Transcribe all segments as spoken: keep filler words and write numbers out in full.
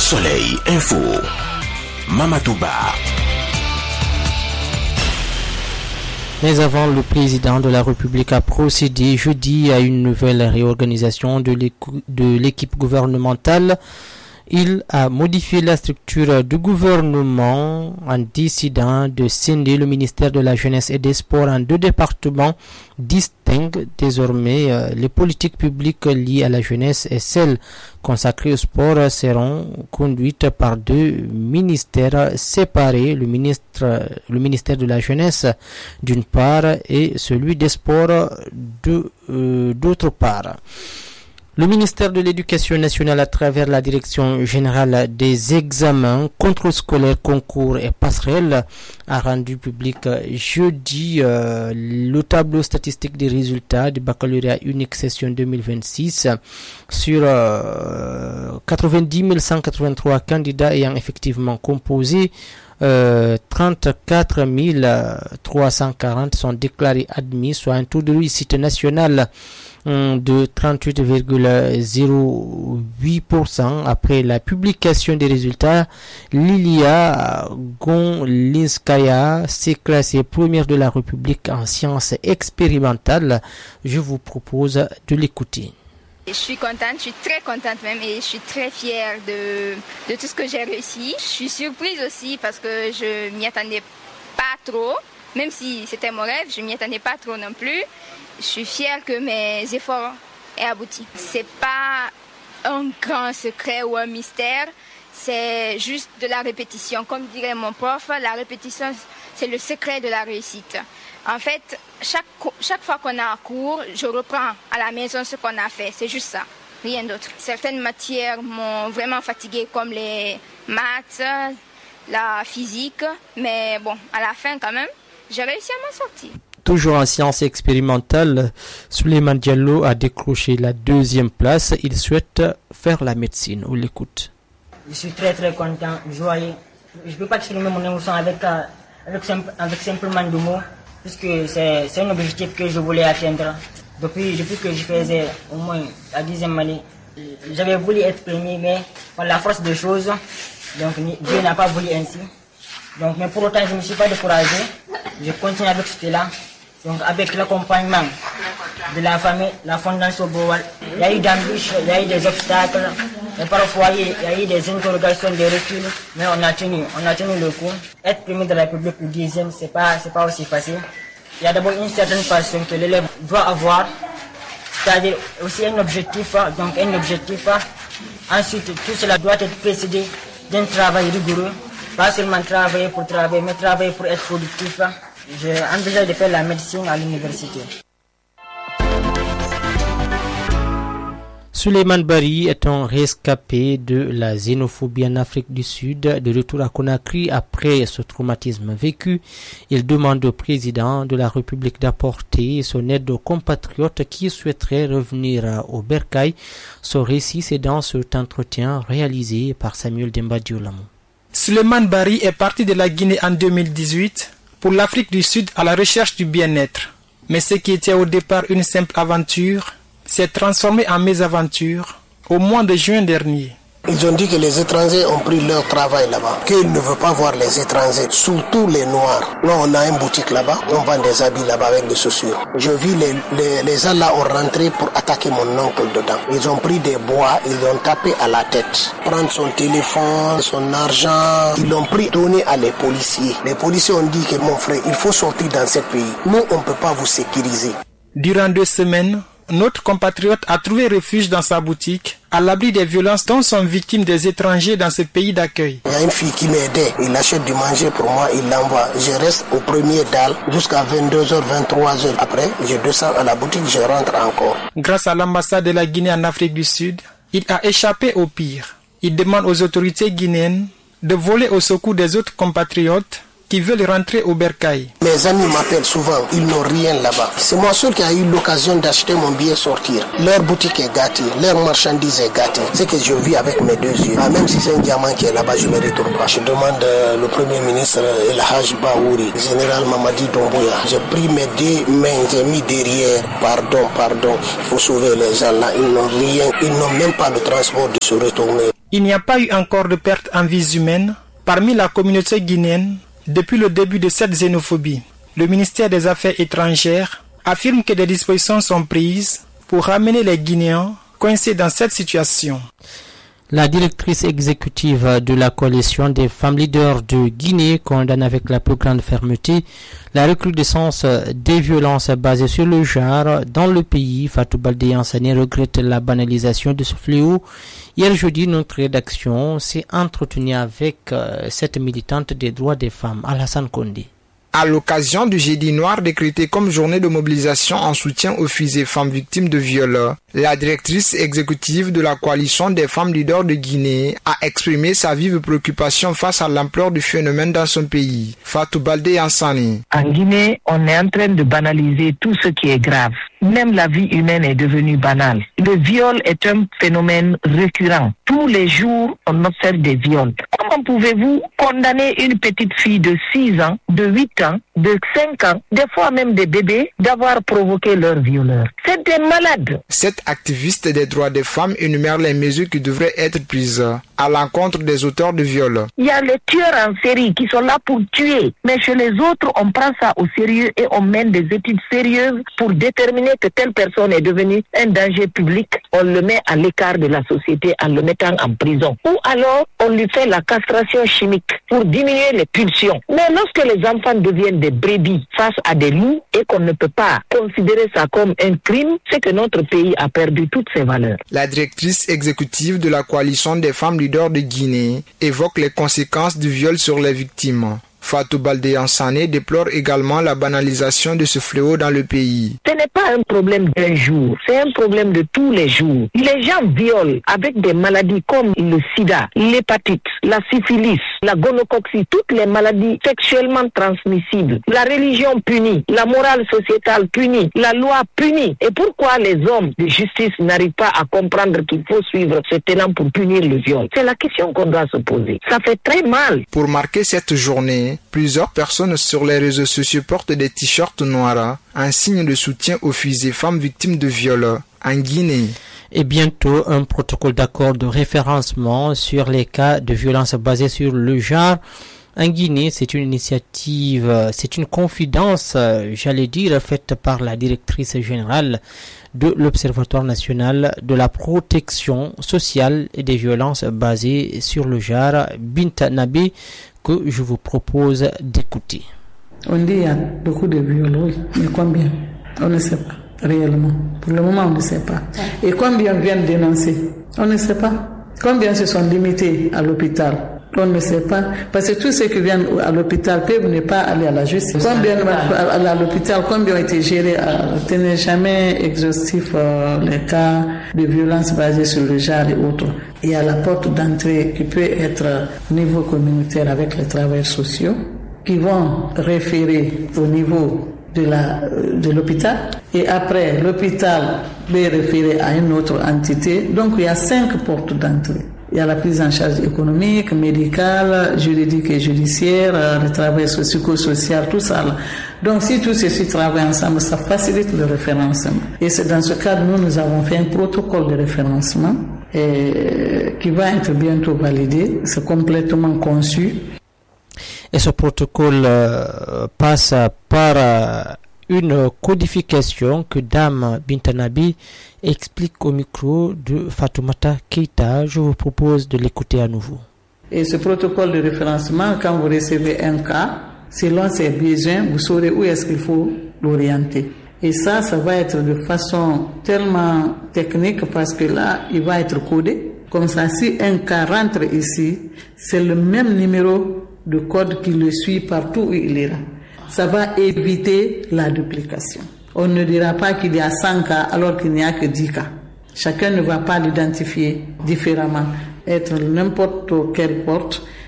Soleil Info. Mamatouba. Mais avant, le président de la République a procédé jeudi à une nouvelle réorganisation de l'équipe gouvernementale. Il a modifié la structure du gouvernement en décidant de scinder le ministère de la Jeunesse et des Sports en deux départements distincts. Désormais, les politiques publiques liées à la jeunesse et celles consacrées au sport seront conduites par deux ministères séparés, le, ministre, le ministère de la Jeunesse d'une part et celui des Sports de, euh, d'autre part. Le ministère de l'Éducation nationale, à travers la Direction générale des examens, contrôle scolaire, concours et passerelles, a rendu public jeudi euh, le tableau statistique des résultats du baccalauréat unique session deux mille vingt-six sur euh, quatre-vingt-dix mille cent quatre-vingt-trois candidats ayant effectivement composé. Euh, trente-quatre mille trois cent quarante sont déclarés admis, soit un taux de réussite national de trente-huit virgule zéro huit pour cent. Après la publication des résultats, Lilia Gonlinskaya s'est classée première de la République en sciences expérimentales. Je vous propose de l'écouter. Je suis contente, je suis très contente même et je suis très fière de, de tout ce que j'ai réussi. Je suis surprise aussi parce que je m'y attendais pas trop, même si c'était mon rêve, je m'y attendais pas trop non plus. Je suis fière que mes efforts aient abouti. C'est pas un grand secret ou un mystère, c'est juste de la répétition. Comme dirait mon prof, la répétition c'est le secret de la réussite. En fait, chaque, chaque fois qu'on a un cours, je reprends à la maison ce qu'on a fait. C'est juste ça, rien d'autre. Certaines matières m'ont vraiment fatiguée, comme les maths, la physique. Mais bon, à la fin quand même, j'ai réussi à m'en sortir. Toujours en sciences expérimentales, Souleymane Diallo a décroché la deuxième place. Il souhaite faire la médecine. On l'écoute. Je suis très très content, joyeux. Je ne peux pas exprimer mon émotion avec, avec, avec simplement deux mots. Puisque c'est, c'est un objectif que je voulais atteindre. Depuis, depuis que je faisais au moins la dixième année, j'avais voulu être premier, mais par la force des choses, donc Dieu n'a pas voulu ainsi. Donc, mais pour autant, je ne me suis pas découragé. Je continue avec cela. Donc, avec l'accompagnement de la famille, la Fondation Bowal, il y a eu d'embûches, il y a eu des obstacles. Et parfois, il y a eu des interrogations, des reculs, mais on a tenu, on a tenu le coup. Être premier de la République ou dixième, c'est pas, c'est pas aussi facile. Il y a d'abord une certaine passion que l'élève doit avoir, c'est-à-dire aussi un objectif, donc un objectif. Ensuite, tout cela doit être précédé d'un travail rigoureux, pas seulement travailler pour travailler, mais travailler pour être productif. J'ai envisagé de faire la médecine à l'université. Souleymane Bari est un rescapé de la xénophobie en Afrique du Sud. De retour à Conakry après ce traumatisme vécu, il demande au président de la République d'apporter son aide aux compatriotes qui souhaiteraient revenir au bercail. Son récit, c'est dans cet entretien réalisé par Samuel Demba Diolamo. Souleymane Bari est parti de la Guinée en deux mille dix-huit pour l'Afrique du Sud à la recherche du bien-être. Mais ce qui était au départ une simple aventure s'est transformé en mésaventure au mois de juin dernier. Ils ont dit que les étrangers ont pris leur travail là-bas, qu'ils ne veulent pas voir les étrangers, surtout les noirs. Là, on a une boutique là-bas, on vend des habits là-bas avec des chaussures. Je vis les, les, les gens là ont rentré pour attaquer mon oncle dedans. Ils ont pris des bois, ils l'ont tapé à la tête. Prendre son téléphone, son argent, ils l'ont pris, donné à les policiers. Les policiers ont dit que mon frère, il faut sortir dans ce pays. Nous, on ne peut pas vous sécuriser. Durant deux semaines, notre compatriote a trouvé refuge dans sa boutique, à l'abri des violences dont sont victimes des étrangers dans ce pays d'accueil. Il y a une fille qui m'aidait, il achète du manger pour moi, il l'envoie. Je reste au premier dalle jusqu'à vingt-deux heures, vingt-trois heures. Après, je descends à la boutique, je rentre encore. Grâce à l'ambassade de la Guinée en Afrique du Sud, il a échappé au pire. Il demande aux autorités guinéennes de voler au secours des autres compatriotes qui veulent rentrer au bercail. Mes amis m'appellent souvent, ils n'ont rien là-bas. C'est moi seul qui a eu l'occasion d'acheter mon billet sortir. Leur boutique est gâtée, leur marchandise est gâtée. C'est que je vis avec mes deux yeux. Ah, même si c'est un diamant qui est là-bas, je ne me retourne pas. Je demande euh, le Premier ministre El Haj Bahouri, général Mamadi Doumbouya. J'ai pris mes deux mains, j'ai mis derrière. Pardon, pardon, il faut sauver les gens là. Ils n'ont rien, ils n'ont même pas le transport de se retourner. Il n'y a pas eu encore de perte en vies humaines parmi la communauté guinéenne depuis le début de cette xénophobie. Le ministère des Affaires étrangères affirme que des dispositions sont prises pour ramener les Guinéens coincés dans cette situation. La directrice exécutive de la coalition des femmes leaders de Guinée condamne avec la plus grande fermeté la recrudescence des violences basées sur le genre dans le pays. Fatou Baldé Ansani regrette la banalisation de ce fléau. Hier jeudi, notre rédaction s'est entretenue avec euh, cette militante des droits des femmes, Alassane Kondé. À l'occasion du Jeudi Noir décrété comme journée de mobilisation en soutien aux filles et femmes victimes de viols, la directrice exécutive de la coalition des femmes leaders de Guinée a exprimé sa vive préoccupation face à l'ampleur du phénomène dans son pays. Fatou Baldé Ansani. En Guinée, on est en train de banaliser tout ce qui est grave. Même la vie humaine est devenue banale. Le viol est un phénomène récurrent. Tous les jours, on observe des viols. Comment pouvez-vous condamner une petite fille de six ans, de huit ans, de cinq ans, des fois même des bébés, d'avoir provoqué leur violeur? C'est des malades. Cette activiste des droits des femmes énumère les mesures qui devraient être prises à l'encontre des auteurs de viols. Il y a les tueurs en série qui sont là pour tuer. Mais chez les autres, on prend ça au sérieux et on mène des études sérieuses pour déterminer que telle personne est devenue un danger public. On le met à l'écart de la société en le mettant en prison. Ou alors, on lui fait la castration chimique pour diminuer les pulsions. Mais lorsque les enfants deviennent des brebis face à des loups et qu'on ne peut pas considérer ça comme un crime, c'est que notre pays a perdu toutes ses valeurs. La directrice exécutive de la coalition des femmes leaders de Guinée évoque les conséquences du viol sur les victimes. Fatou Baldé Ansani déplore également la banalisation de ce fléau dans le pays. Ce n'est pas un problème d'un jour, c'est un problème de tous les jours. Les gens violent avec des maladies comme le sida, l'hépatite, la syphilis, la gonococcie, toutes les maladies sexuellement transmissibles. La religion punit, la morale sociétale punit, la loi punit. Et pourquoi les hommes de justice n'arrivent pas à comprendre qu'il faut suivre ce tenant pour punir le viol? C'est la question qu'on doit se poser. Ça fait très mal. Pour marquer cette journée, plusieurs personnes sur les réseaux sociaux portent des t-shirts noirs, un signe de soutien aux filles et femmes victimes de viols en Guinée. Et bientôt, un protocole d'accord de référencement sur les cas de violence basée sur le genre en Guinée. C'est une initiative, c'est une confidence, j'allais dire, faite par la directrice générale de l'Observatoire national de la protection sociale et des violences basées sur le genre, Binta Nabi, que je vous propose d'écouter. On dit qu'il y a beaucoup de viols, mais combien? On ne sait pas réellement. Pour le moment, on ne sait pas. Et combien viennent dénoncer? On ne sait pas. Combien se sont limités à l'hôpital? On ne sait pas. Parce que tous ceux qui viennent à l'hôpital peuvent ne pas aller à la justice. Combien à l'hôpital, combien ont été gérés? Ce n'est jamais exhaustif euh, les cas de violence basée sur le genre et autres. Il y a la porte d'entrée qui peut être au niveau communautaire avec les travailleurs sociaux qui vont référer au niveau de la de l'hôpital et après l'hôpital peut référer à une autre entité. Donc il y a cinq portes d'entrée. Il y a la prise en charge économique, médicale, juridique et judiciaire, le travail socio-social, tout ça là. Donc si tout ceci travaille ensemble, ça facilite le référencement. Et c'est dans ce cadre, nous, nous avons fait un protocole de référencement et, qui va être bientôt validé. C'est complètement conçu. Et ce protocole euh, passe par euh, une codification que Dame Bintanabi explique au micro de Fatoumata Keita. Je vous propose de l'écouter à nouveau. Et ce protocole de référencement, quand vous recevez un cas, selon ses besoins, vous saurez où est-ce qu'il faut l'orienter. Et ça, ça va être de façon tellement technique parce que là, il va être codé. Comme ça, si un cas rentre ici, c'est le même numéro de code qui le suit partout où il ira. Ça va éviter la duplication. On ne dira pas qu'il y a cent cas alors qu'il n'y a que dix cas. Chacun ne va pas l'identifier différemment. Être n'importe quelle porte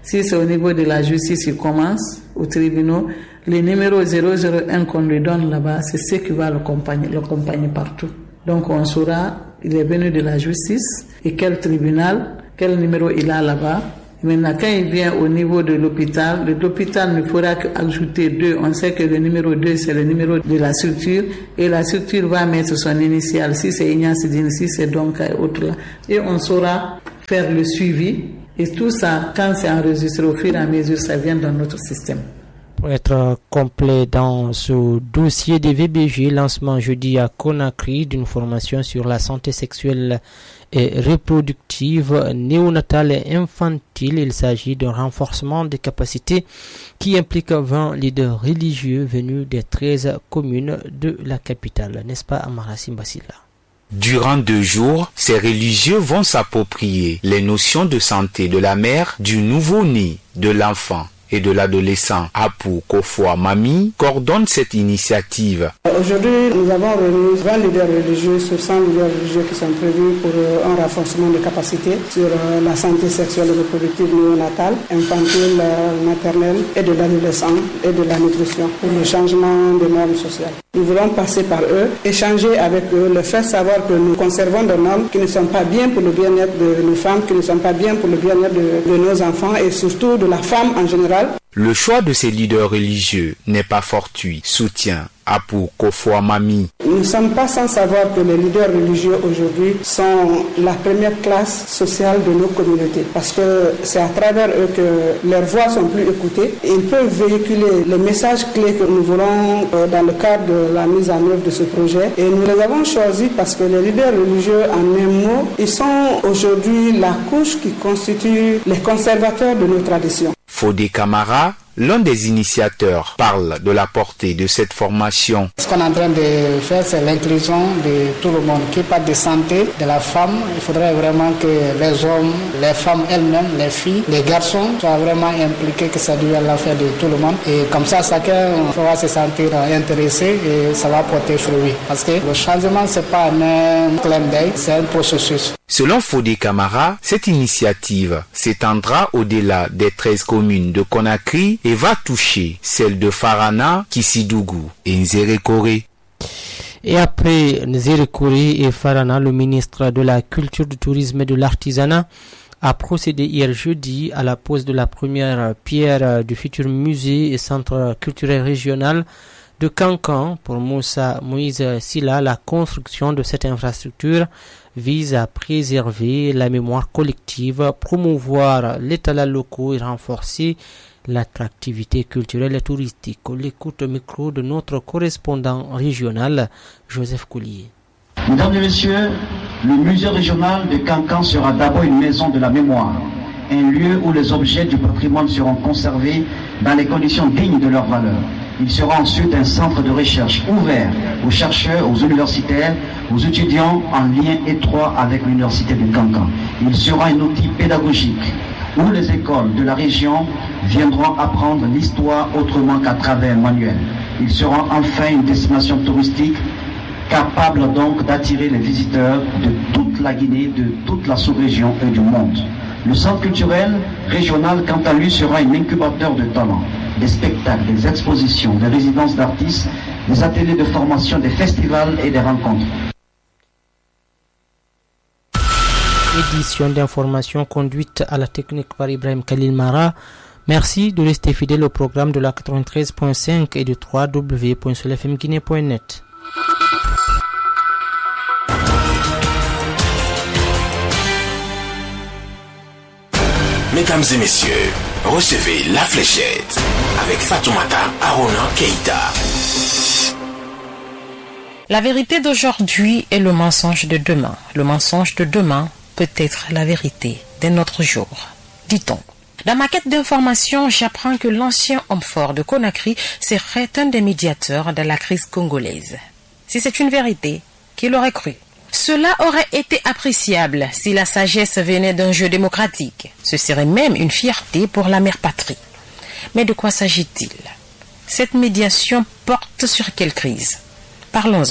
Si c'est au niveau de la justice, il commence au tribunal. Le numéro zéro zéro un qu'on lui donne là-bas, c'est ce qui va l'accompagner, l'accompagner partout. Donc on saura, il est venu de la justice et quel tribunal, quel numéro il a là-bas. Maintenant, quand il vient au niveau de l'hôpital, l'hôpital ne fera qu'ajouter deux. On sait que le numéro deux, c'est le numéro de la structure et la structure va mettre son initiale. Si c'est Ignace Dine, si c'est donc autre là. Et on saura faire le suivi. Et tout ça, quand c'est enregistré au fur et à mesure, ça vient dans notre système. Pour être complet dans ce dossier des V B G, lancement jeudi à Conakry d'une formation sur la santé sexuelle et reproductive, néonatale et infantile. Il s'agit d'un renforcement des capacités qui implique vingt leaders religieux venus des treize communes de la capitale. N'est-ce pas, Amara Simbasila? Durant deux jours, ces religieux vont s'approprier les notions de santé de la mère, du nouveau-né, de l'enfant et de l'adolescent. Apou Kofwa Mami coordonne cette initiative. Aujourd'hui, nous avons réuni vingt leaders religieux sur cent leaders religieux qui sont prévus pour un renforcement de capacités sur la santé sexuelle et reproductive néonatale, infantile, maternelle et de l'adolescent et de la nutrition pour le changement des normes sociales. Nous voulons passer par eux, échanger avec eux, leur faire savoir que nous conservons des normes qui ne sont pas bien pour le bien-être de nos femmes, qui ne sont pas bien pour le bien-être de, de nos enfants et surtout de la femme en général. Le choix de ces leaders religieux n'est pas fortuit, soutient Apou Kofwa Mami. Nous ne sommes pas sans savoir que les leaders religieux aujourd'hui sont la première classe sociale de nos communautés parce que c'est à travers eux que leurs voix sont plus écoutées. Ils peuvent véhiculer les messages clés que nous voulons euh, dans le cadre de la mise en œuvre de ce projet et nous les avons choisis parce que les leaders religieux, en un mot, ils sont aujourd'hui la couche qui constitue les conservateurs de nos traditions. Fodé Camara, l'un des initiateurs, parle de la portée de cette formation. Ce qu'on est en train de faire, c'est l'inclusion de tout le monde. Qui parle de santé de la femme, il faudrait vraiment que les hommes, les femmes elles-mêmes, les filles, les garçons soient vraiment impliqués, que ça devienne l'affaire de tout le monde. Et comme ça, chacun va se sentir intéressé et ça va porter fruit. Parce que le changement, c'est pas un clin d'œil, c'est un processus. Selon Fodé Camara, cette initiative s'étendra au-delà des treize communes de Conakry et va toucher celles de Farana, Kissidougou et Nzérékoré. Et après Nzérékoré et Farana, le ministre de la Culture, du Tourisme et de l'Artisanat a procédé hier jeudi à la pose de la première pierre du futur musée et centre culturel régional de Kankan. Pour Moussa Moïse Silla, la construction de cette infrastructure vise à préserver la mémoire collective, promouvoir les talents locaux et renforcer l'attractivité culturelle et touristique. On l'écoute au micro de notre correspondant régional, Joseph Coulier. Mesdames et messieurs, le musée régional de Kankan sera d'abord une maison de la mémoire, un lieu où les objets du patrimoine seront conservés dans les conditions dignes de leur valeur. Il sera ensuite un centre de recherche ouvert aux chercheurs, aux universitaires, aux étudiants en lien étroit avec l'université de Kankan. Il sera un outil pédagogique où les écoles de la région viendront apprendre l'histoire autrement qu'à travers un manuel. Il sera enfin une destination touristique capable donc d'attirer les visiteurs de toute la Guinée, de toute la sous-région et du monde. Le centre culturel régional, quant à lui, sera un incubateur de talents, des spectacles, des expositions, des résidences d'artistes, des ateliers de formation, des festivals et des rencontres. Édition d'information conduite à la technique par Ibrahim Khalil Mara. Merci de rester fidèle au programme de la quatre-vingt-treize point cinq et de w w w point soleil f m guinée point net. Mesdames et messieurs, recevez la fléchette avec Fatoumata Arona Keïta. La vérité d'aujourd'hui est le mensonge de demain. Le mensonge de demain peut être la vérité d'un autre jour, dit-on. Dans ma quête d'information, j'apprends que l'ancien homme fort de Conakry serait un des médiateurs de la crise congolaise. Si c'est une vérité, qui l'aurait cru? Cela aurait été appréciable si la sagesse venait d'un jeu démocratique. Ce serait même une fierté pour la mère patrie. Mais de quoi s'agit-il? Cette médiation porte sur quelle crise? Parlons-en.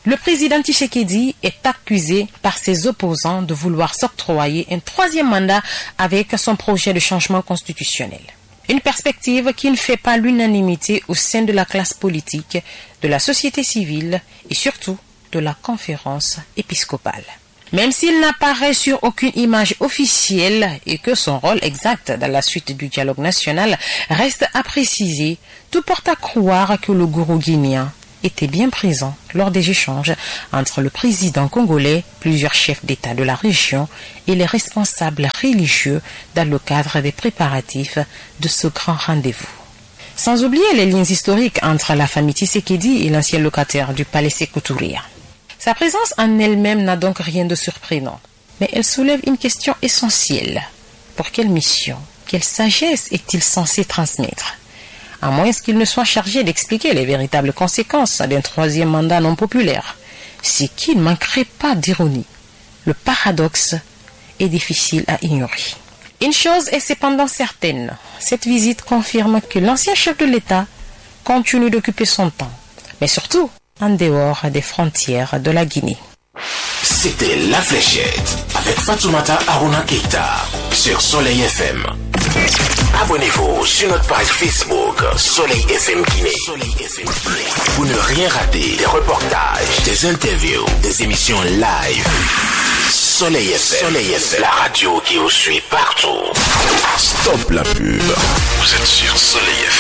Le président Tshisekedi est accusé par ses opposants de vouloir s'octroyer un troisième mandat avec son projet de changement constitutionnel. Une perspective qui ne fait pas l'unanimité au sein de la classe politique, de la société civile et surtout de la conférence épiscopale. Même s'il n'apparaît sur aucune image officielle et que son rôle exact dans la suite du dialogue national reste à préciser, tout porte à croire que le gourou guinéen était bien présent lors des échanges entre le président congolais, plusieurs chefs d'État de la région et les responsables religieux dans le cadre des préparatifs de ce grand rendez-vous. Sans oublier les lignes historiques entre la famille Tshisekedi et l'ancien locataire du palais Sékou Touré. Sa présence en elle-même n'a donc rien de surprenant, mais elle soulève une question essentielle. Pour quelle mission, quelle sagesse est-il censé transmettre ? À moins qu'il ne soit chargé d'expliquer les véritables conséquences d'un troisième mandat non populaire, ce qui ne manquerait pas d'ironie. Le paradoxe est difficile à ignorer. Une chose est cependant certaine, cette visite confirme que l'ancien chef de l'État continue d'occuper son temps, mais surtout en dehors des frontières de la Guinée. C'était La Fléchette avec Fatoumata Aruna Keita sur Soleil F M. Abonnez-vous sur notre page Facebook Soleil F M Guinée. Soleil F M Guinée. Pour ne rien rater des reportages, des interviews, des émissions live. Soleil F M. Soleil F M, la radio qui vous suit partout. Stop la pub. Vous êtes sur Soleil F M.